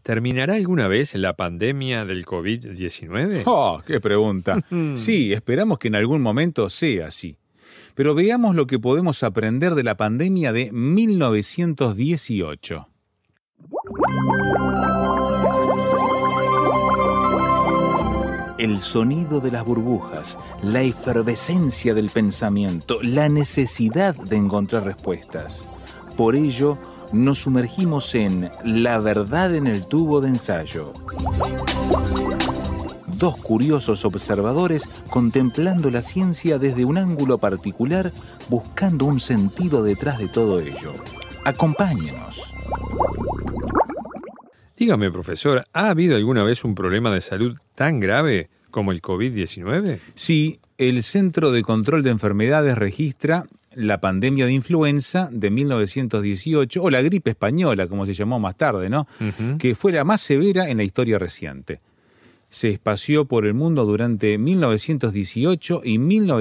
¿Terminará alguna vez la pandemia del COVID-19? ¡Oh, qué pregunta! Sí, esperamos que en algún momento sea así. Pero veamos lo que podemos aprender de la pandemia de 1918. El sonido de las burbujas, la efervescencia del pensamiento, la necesidad de encontrar respuestas. Por ello, nos sumergimos en La verdad en el tubo de ensayo. Dos curiosos observadores contemplando la ciencia desde un ángulo particular, buscando un sentido detrás de todo ello. Acompáñenos. Dígame, profesor, ¿ha habido alguna vez un problema de salud tan grave como el COVID-19? Sí, el Centro de Control de Enfermedades registra la pandemia de influenza de 1918, o la gripe española, como se llamó más tarde, ¿no? Que fue la más severa en la historia reciente. Se espació por el mundo durante 1918 y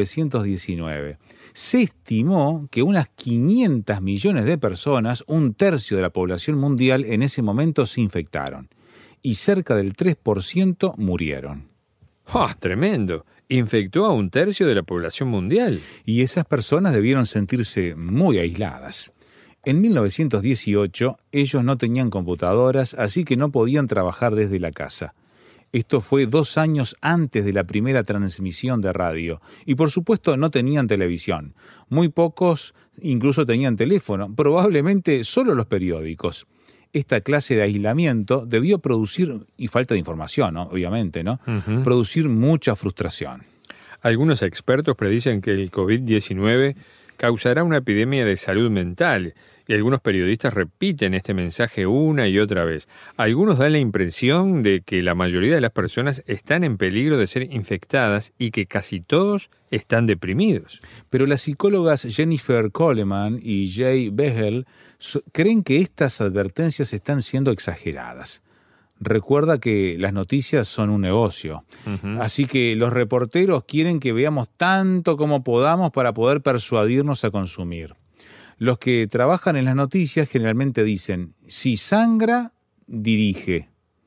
1919. Se estimó que unas 500 millones de personas, un tercio de la población mundial, en ese momento se infectaron. Y cerca del 3% murieron. ¡Ah, tremendo! Infectó a un tercio de la población mundial. Y esas personas debieron sentirse muy aisladas. En 1918, ellos no tenían computadoras, así que no podían trabajar desde la casa. Esto fue 2 años antes de la primera transmisión de radio. Y por supuesto no tenían televisión. Muy pocos incluso tenían teléfono, probablemente solo los periódicos. Esta clase de aislamiento debió producir, y falta de información, ¿no? Obviamente, ¿no? Producir mucha frustración. Algunos expertos predicen que el COVID-19 causará una epidemia de salud mental, y algunos periodistas repiten este mensaje una y otra vez. Algunos dan la impresión de que la mayoría de las personas están en peligro de ser infectadas y que casi todos están deprimidos. Pero las psicólogas Jennifer Coleman y Jay Behel creen que estas advertencias están siendo exageradas. Recuerda que las noticias son un negocio. Así que los reporteros quieren que veamos tanto como podamos para poder persuadirnos a consumir. Los que trabajan en las noticias generalmente dicen, si sangra, dirige.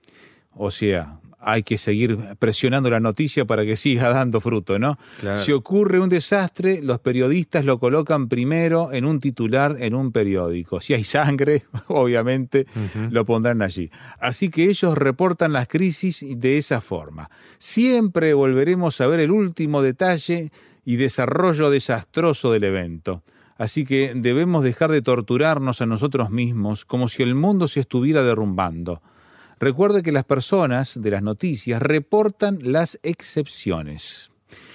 O sea, hay que seguir presionando la noticia para que siga dando fruto, ¿no? Claro. Si ocurre un desastre, los periodistas lo colocan primero en un titular en un periódico. Si hay sangre, obviamente, lo pondrán allí. Así que ellos reportan las crisis de esa forma. Siempre volveremos a ver el último detalle y desarrollo desastroso del evento. Así que debemos dejar de torturarnos a nosotros mismos como si el mundo se estuviera derrumbando. Recuerde que las personas de las noticias reportan las excepciones.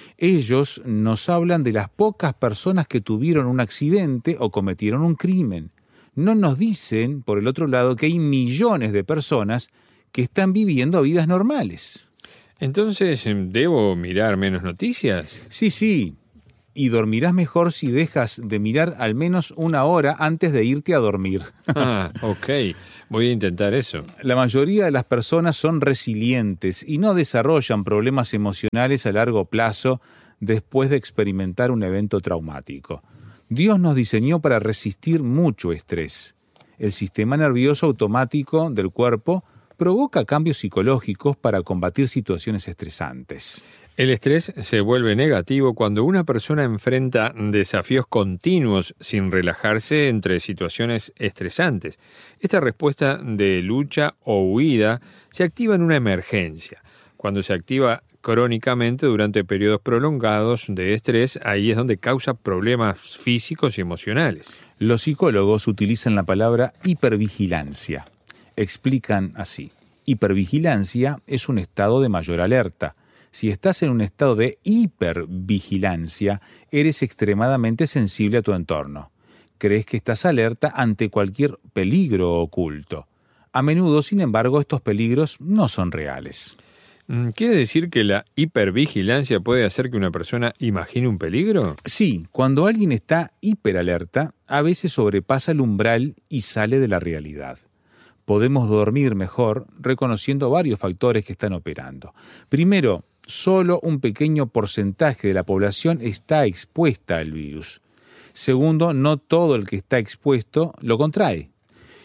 Ellos nos hablan de las pocas personas que tuvieron un accidente o cometieron un crimen. No nos dicen, por el otro lado, que hay millones de personas que están viviendo vidas normales. Entonces, ¿debo mirar menos noticias? Sí. Y dormirás mejor si dejas de mirar al menos 1 hora antes de irte a dormir. Ok. Voy a intentar eso. La mayoría de las personas son resilientes y no desarrollan problemas emocionales a largo plazo después de experimentar un evento traumático. Dios nos diseñó para resistir mucho estrés. El sistema nervioso automático del cuerpo provoca cambios psicológicos para combatir situaciones estresantes. El estrés se vuelve negativo cuando una persona enfrenta desafíos continuos sin relajarse entre situaciones estresantes. Esta respuesta de lucha o huida se activa en una emergencia. Cuando se activa crónicamente durante periodos prolongados de estrés, ahí es donde causa problemas físicos y emocionales. Los psicólogos utilizan la palabra hipervigilancia. Explican así: hipervigilancia es un estado de mayor alerta. Si estás en un estado de hipervigilancia, eres extremadamente sensible a tu entorno. Crees que estás alerta ante cualquier peligro oculto. A menudo, sin embargo, estos peligros no son reales. ¿Quiere decir que la hipervigilancia puede hacer que una persona imagine un peligro? Sí, cuando alguien está hiperalerta, a veces sobrepasa el umbral y sale de la realidad. Podemos dormir mejor reconociendo varios factores que están operando. Primero, solo un pequeño porcentaje de la población está expuesta al virus. Segundo, no todo el que está expuesto lo contrae.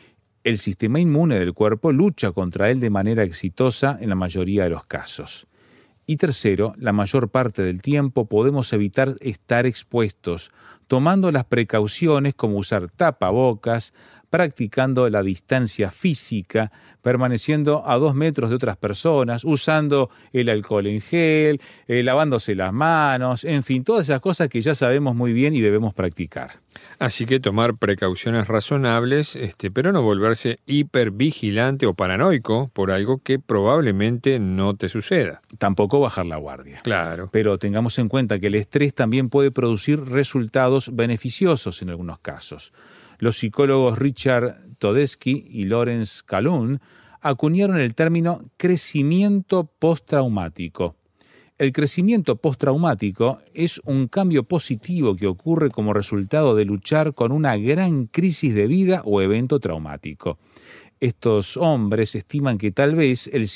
El sistema inmune del cuerpo lucha contra él de manera exitosa en la mayoría de los casos. Y tercero, la mayor parte del tiempo podemos evitar estar expuestos, tomando las precauciones como usar tapabocas, practicando la distancia física, permaneciendo a 2 metros de otras personas, usando el alcohol en gel, lavándose las manos, en fin, todas esas cosas que ya sabemos muy bien y debemos practicar. Así que tomar precauciones razonables, pero no volverse hipervigilante o paranoico por algo que probablemente no te suceda. Tampoco bajar la guardia. Claro. Pero tengamos en cuenta que el estrés también puede producir resultados beneficiosos en algunos casos. Los psicólogos Richard Todeschi y Lawrence Calhoun acuñaron el término crecimiento postraumático. El crecimiento postraumático es un cambio positivo que ocurre como resultado de luchar con una gran crisis de vida o evento traumático. Estos hombres estiman que tal vez el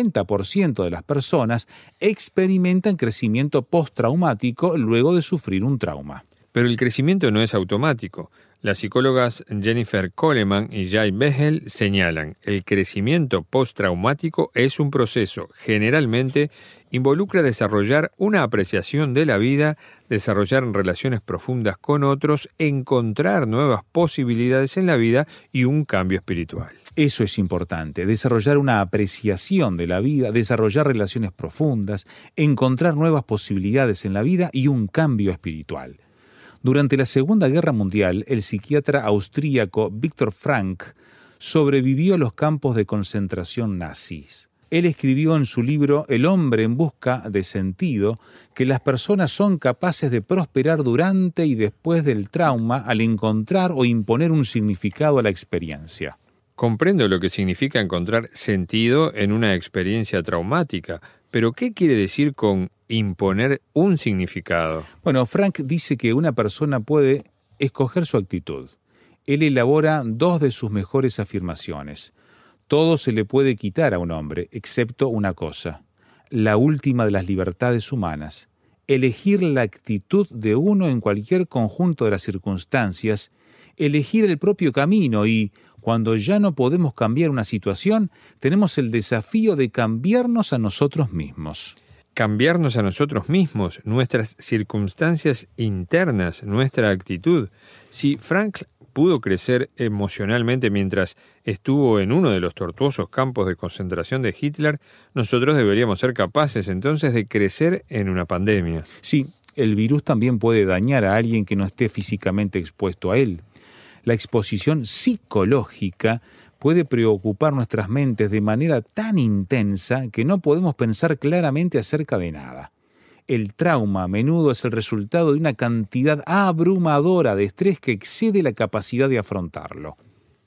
50% de las personas experimentan crecimiento postraumático luego de sufrir un trauma. Pero el crecimiento no es automático. Las psicólogas Jennifer Coleman y Jay Behel señalan, el crecimiento postraumático es un proceso, generalmente involucra desarrollar una apreciación de la vida, desarrollar relaciones profundas con otros, encontrar nuevas posibilidades en la vida y un cambio espiritual. Eso es importante, desarrollar una apreciación de la vida, desarrollar relaciones profundas, encontrar nuevas posibilidades en la vida y un cambio espiritual. Durante la Segunda Guerra Mundial, el psiquiatra austríaco Viktor Frankl sobrevivió a los campos de concentración nazis. Él escribió en su libro El hombre en busca de sentido que las personas son capaces de prosperar durante y después del trauma al encontrar o imponer un significado a la experiencia. Comprendo lo que significa encontrar sentido en una experiencia traumática, pero ¿qué quiere decir con imponer un significado? Bueno, Frank dice que una persona puede escoger su actitud. Él elabora 2 de sus mejores afirmaciones. Todo se le puede quitar a un hombre, excepto una cosa, la última de las libertades humanas, elegir la actitud de uno en cualquier conjunto de las circunstancias, elegir el propio camino y, cuando ya no podemos cambiar una situación, tenemos el desafío de cambiarnos a nosotros mismos. Cambiarnos a nosotros mismos, nuestras circunstancias internas, nuestra actitud. Si Frankl pudo crecer emocionalmente mientras estuvo en uno de los tortuosos campos de concentración de Hitler, nosotros deberíamos ser capaces entonces de crecer en una pandemia. Sí, el virus también puede dañar a alguien que no esté físicamente expuesto a él. La exposición psicológica puede preocupar nuestras mentes de manera tan intensa que no podemos pensar claramente acerca de nada. El trauma a menudo es el resultado de una cantidad abrumadora de estrés que excede la capacidad de afrontarlo.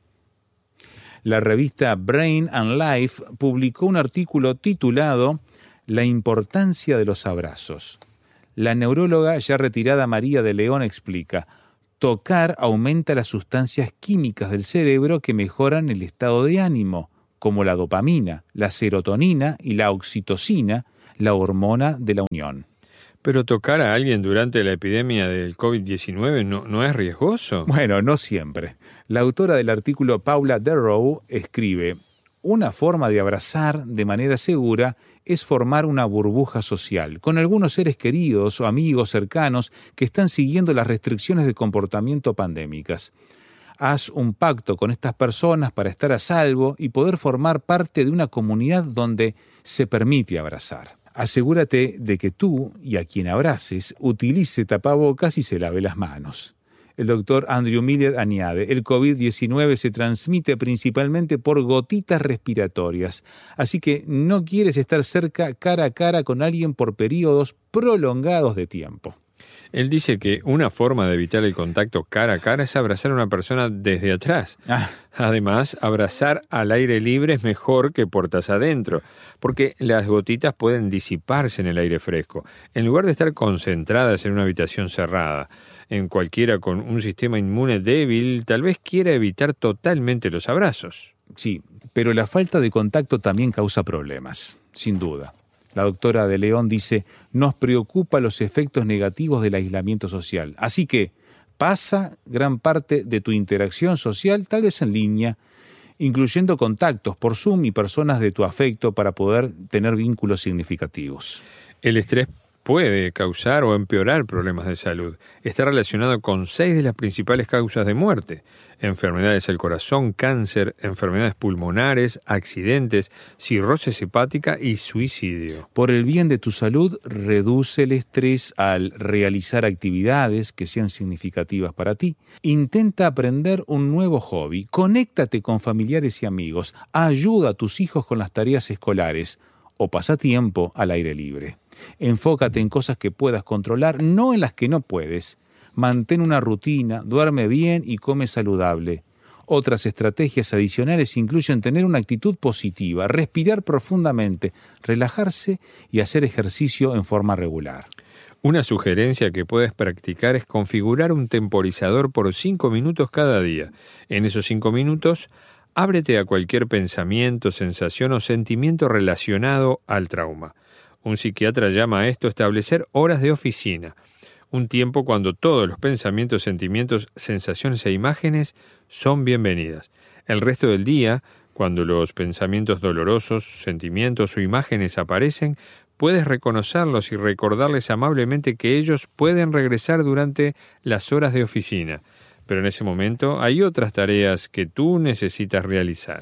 La revista Brain and Life publicó un artículo titulado La importancia de los abrazos. La neuróloga ya retirada María de León explica: tocar aumenta las sustancias químicas del cerebro que mejoran el estado de ánimo, como la dopamina, la serotonina y la oxitocina, la hormona de la unión. Pero tocar a alguien durante la epidemia del COVID-19 no es riesgoso. Bueno, no siempre. La autora del artículo, Paula Darrow, escribe: una forma de abrazar de manera segura es formar una burbuja social, con algunos seres queridos o amigos cercanos que están siguiendo las restricciones de comportamiento pandémicas. Haz un pacto con estas personas para estar a salvo y poder formar parte de una comunidad donde se permite abrazar. Asegúrate de que tú y a quien abraces utilice tapabocas y se lave las manos. El doctor Andrew Miller añade: el COVID-19 se transmite principalmente por gotitas respiratorias, así que no quieres estar cerca cara a cara con alguien por periodos prolongados de tiempo. Él dice que una forma de evitar el contacto cara a cara es abrazar a una persona desde atrás. Además, abrazar al aire libre es mejor que puertas adentro, porque las gotitas pueden disiparse en el aire fresco, en lugar de estar concentradas en una habitación cerrada. En cualquiera con un sistema inmune débil, tal vez quiera evitar totalmente los abrazos. Sí, pero la falta de contacto también causa problemas, sin duda. La doctora de León dice: nos preocupa los efectos negativos del aislamiento social. Así que pasa gran parte de tu interacción social, tal vez en línea, incluyendo contactos por Zoom y personas de tu afecto para poder tener vínculos significativos. El estrés puede causar o empeorar problemas de salud. Está relacionado con 6 de las principales causas de muerte: enfermedades del corazón, cáncer, enfermedades pulmonares, accidentes, cirrosis hepática y suicidio. Por el bien de tu salud, reduce el estrés al realizar actividades que sean significativas para ti. Intenta aprender un nuevo hobby, conéctate con familiares y amigos, ayuda a tus hijos con las tareas escolares o pasa tiempo al aire libre. Enfócate en cosas que puedas controlar, no en las que no puedes. Mantén una rutina, duerme bien y come saludable. Otras estrategias adicionales incluyen tener una actitud positiva, respirar profundamente, relajarse y hacer ejercicio en forma regular. Una sugerencia que puedes practicar es configurar un temporizador por 5 minutos cada día. En esos 5 minutos, ábrete a cualquier pensamiento, sensación o sentimiento relacionado al trauma. Un psiquiatra llama a esto establecer horas de oficina, un tiempo cuando todos los pensamientos, sentimientos, sensaciones e imágenes son bienvenidas. El resto del día, cuando los pensamientos dolorosos, sentimientos o imágenes aparecen, puedes reconocerlos y recordarles amablemente que ellos pueden regresar durante las horas de oficina. Pero en ese momento hay otras tareas que tú necesitas realizar.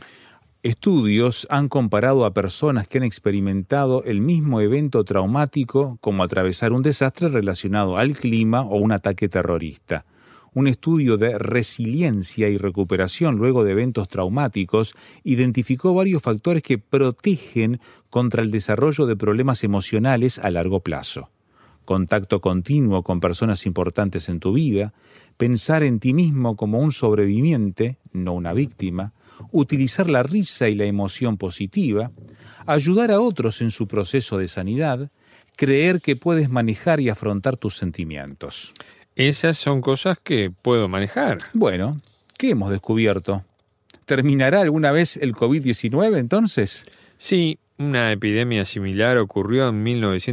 Estudios han comparado a personas que han experimentado el mismo evento traumático como atravesar un desastre relacionado al clima o un ataque terrorista. Un estudio de resiliencia y recuperación luego de eventos traumáticos identificó varios factores que protegen contra el desarrollo de problemas emocionales a largo plazo. Contacto continuo con personas importantes en tu vida, pensar en ti mismo como un sobreviviente, no una víctima, utilizar la risa y la emoción positiva, ayudar a otros en su proceso de sanidad, creer que puedes manejar y afrontar tus sentimientos. Esas son cosas que puedo manejar. Bueno, ¿qué hemos descubierto? ¿Terminará alguna vez el COVID-19 entonces? Sí, una epidemia similar ocurrió en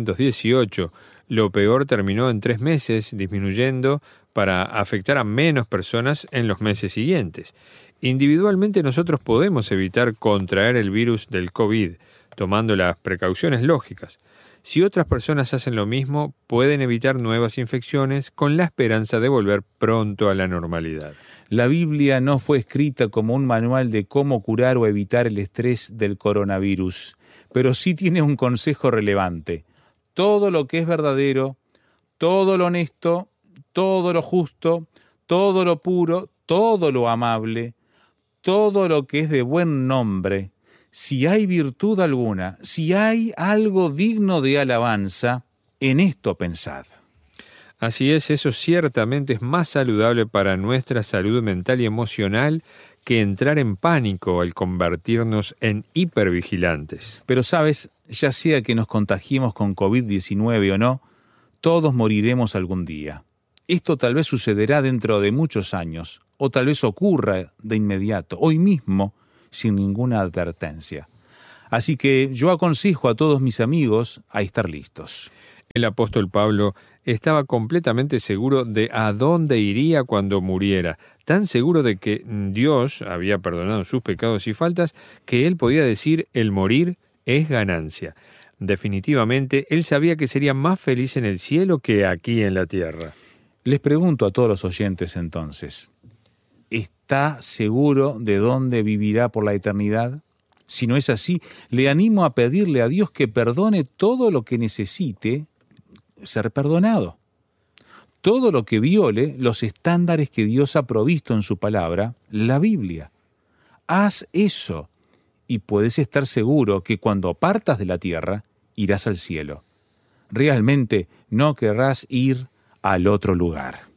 1918. Lo peor terminó en 3 meses, disminuyendo para afectar a menos personas en los meses siguientes. Individualmente nosotros podemos evitar contraer el virus del COVID, tomando las precauciones lógicas. Si otras personas hacen lo mismo, pueden evitar nuevas infecciones con la esperanza de volver pronto a la normalidad. La Biblia no fue escrita como un manual de cómo curar o evitar el estrés del coronavirus, pero sí tiene un consejo relevante. Todo lo que es verdadero, todo lo honesto, todo lo justo, todo lo puro, todo lo amable, todo lo que es de buen nombre, si hay virtud alguna, si hay algo digno de alabanza, en esto pensad. Así es, eso ciertamente es más saludable para nuestra salud mental y emocional que entrar en pánico al convertirnos en hipervigilantes. Pero sabes, ya sea que nos contagiemos con COVID-19 o no, todos moriremos algún día. Esto tal vez sucederá dentro de muchos años, o tal vez ocurra de inmediato, hoy mismo, sin ninguna advertencia. Así que yo aconsejo a todos mis amigos a estar listos. El apóstol Pablo estaba completamente seguro de a dónde iría cuando muriera, tan seguro de que Dios había perdonado sus pecados y faltas que él podía decir: el morir es ganancia. Definitivamente, él sabía que sería más feliz en el cielo que aquí en la tierra. Les pregunto a todos los oyentes entonces, ¿está seguro de dónde vivirá por la eternidad? Si no es así, le animo a pedirle a Dios que perdone todo lo que necesite ser perdonado. Todo lo que viole los estándares que Dios ha provisto en su palabra, la Biblia. Haz eso y puedes estar seguro que cuando partas de la tierra, irás al cielo. Realmente no querrás ir al otro lugar.